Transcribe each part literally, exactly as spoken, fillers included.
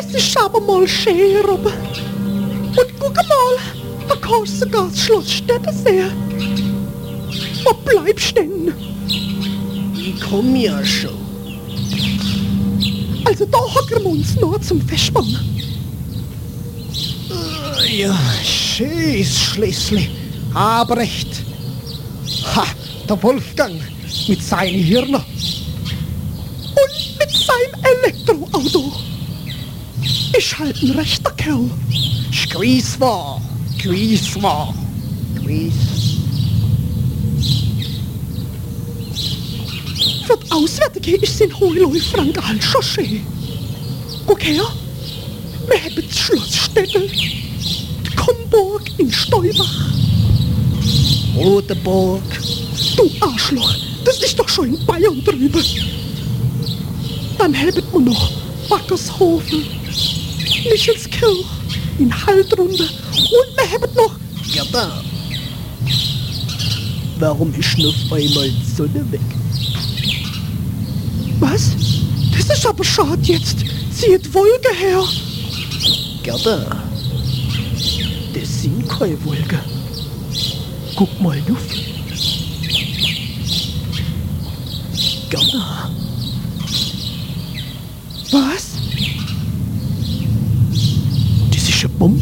Das ist aber mal schön, aber... Und guck mal, da kannst du sogar das Schloss Städte sehen. Wo bleibst denn? Ich komm ja schon. Also da hocken wir uns noch zum Festmann. Ja, scheiß Schlesli. Aber recht. Ha, der Wolfgang mit seinen Hirn. Und mit seinem Elektroauto. Ist halt ein rechter Kerl. Gewiss war, gewiss war, gewiss. Für die Auswärtige ist sein Heuläufer halt schon schön. Guck her, wir haben das Schloss Städtel, die Komburg in Steubach. Rodeburg. Du Arschloch, das ist doch schon in Bayern drüben. Dann haben wir noch Backershofen, Michelskirch, in Haltrunde und wir haben noch... Ja da. Warum ist denn auf einmal die Sonne weg? Was? Das ist aber schade jetzt. Zieht Wolke her. Gerda, das sind keine Wolken. Guck mal auf. Gerda. Was? Das ist eine Bombe.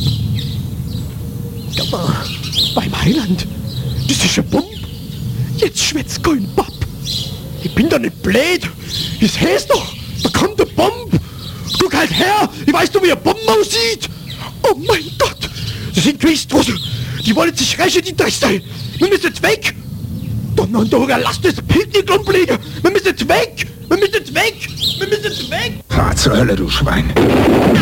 Gerda, beim Heiland. Das ist eine Bombe. Jetzt schwätzt kein Bab. Ich bin doch nicht blöd. Das heißt doch, da kommt eine Bombe. Guck halt her. Ich weiß doch, wie eine Bombe aussieht. Oh mein Gott. Das sind Gewichtsdrossel. Die wollen sich rächen, die Drecksteil. Wir müssen jetzt weg. Donnerndorger, lasst das Picknick umlegen. Wir müssen jetzt weg. Wir müssen jetzt weg. Wir müssen jetzt weg. Fahr zur Hölle, du Schwein.